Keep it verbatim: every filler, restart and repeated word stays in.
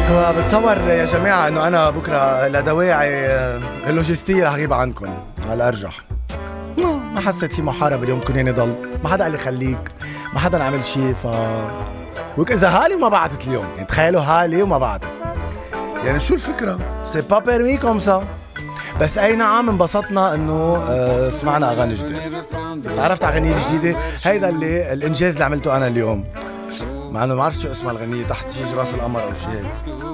بتصور يا جماعة انه انا بكرة لدواعي اللوجستية رح غيب عنكم على الارجح. ما ما حسيت في محاربة اليوم كوني ضل، ما حدا قال لي خليك، ما حدا عمل شي. ف وك اذا هالي وما بعتت اليوم، يعني تخيلوا هالي وما بعتت، يعني شو الفكرة؟ سي با بيرمي كوم سا. بس اي نعم انبسطنا انه آه سمعنا اغاني جديدة، تعرفت على اغاني جديدة. هيدا اللي الانجاز اللي عملته انا اليوم، مع انه ما بعرف شو اسمها الغنية، تحت شي راس القمر او شي.